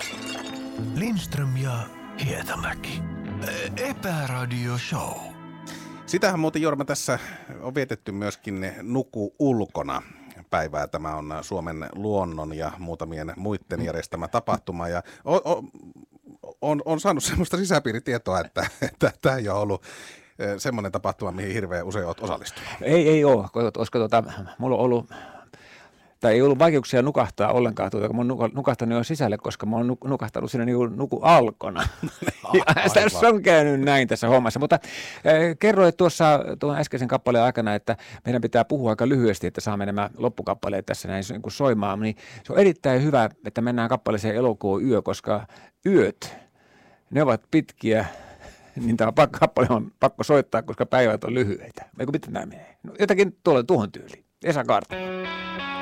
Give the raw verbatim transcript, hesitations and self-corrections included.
Lindström ja Hietamäki. Epäradio Show. Sitähän muuten, Jorma, tässä on vietetty myöskin Nuku ulkona päivää. Tämä on Suomen luonnon ja muutamien muiden järjestämä tapahtuma. Ja on, on, on, on saanut semmoista sisäpiiritietoa, että, että tämä ei ole ollut semmoinen tapahtuma, mihin hirveän usein olet osallistunut. Ei, ei ole, koska tuota, mulla on ollut... Tai ei ollut vaikeuksia nukahtaa ollenkaan, tuota, kun mä oon nukahtanut jo sisälle, koska mä oon nukahtanut siinä niin nuku alkona. Tässä on käynyt näin tässä hommassa. Mutta äh, kerroit tuossa tuon äskeisen kappaleen aikana, että meidän pitää puhua aika lyhyesti, että saamme nämä loppukappaleet tässä näin niin kuin soimaan. Niin se on erittäin hyvä, että mennään kappaleeseen Elokuun yö, koska yöt, ne ovat pitkiä. Niin tämä kappale on pakko soittaa, koska päivät on lyhyitä. Eikö miten nämä menee? No, jotakin tuolla tuohon tyyliin. Esa Kaarta.